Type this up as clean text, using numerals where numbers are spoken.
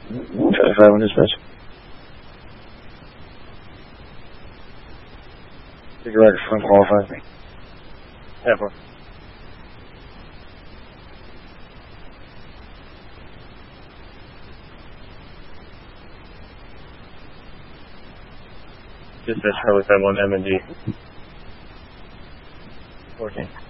155 on dispatch. Figure out front qualifies me. Yeah, bro. Dispatch Charlie 51 M&G. 14.